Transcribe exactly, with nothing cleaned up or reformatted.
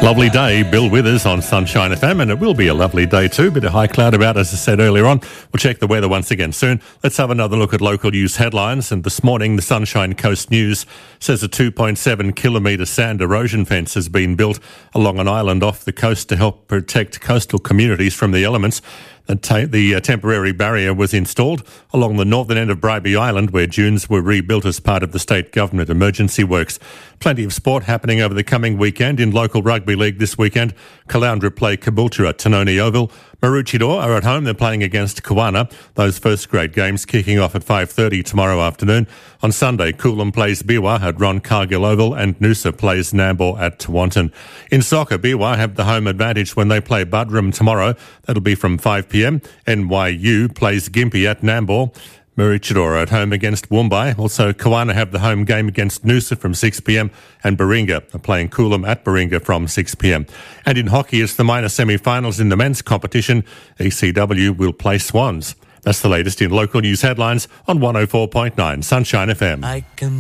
Lovely day, Bill Withers on Sunshine F M, and it will be a lovely day too. Bit of high cloud about, as I said earlier on. We'll check the weather once again soon. Let's have another look at local news headlines. And this morning, the Sunshine Coast News says a two point seven kilometre sand erosion fence has been built along an island off the coast to help protect coastal communities from the elements. The, ta- the uh, temporary barrier was installed along the northern end of Bribie Island, where dunes were rebuilt as part of the state government emergency works. Plenty of sport happening over the coming weekend. In local rugby league this weekend, Caloundra play Caboolture at Tanoni Oval. Maroochydore are at home. They're playing against Kawana. Those first grade games kicking off at five thirty tomorrow afternoon. On Sunday, Coolum plays Biwa at Ron Cargill Oval and Noosa plays Nambour at Tewantin. In soccer, Biwa have the home advantage when they play Buderim tomorrow. That'll be from five p.m. N Y U plays Gympie at Nambour. Maroochydore at home against Woombai. Also, Kawana have the home game against Noosa from six p.m. and Baringa are playing Coolum at Baringa from six p.m. And in hockey, it's the minor semi-finals in the men's competition. E C W will play Swans. That's the latest in local news headlines on one oh four point nine Sunshine F M. I can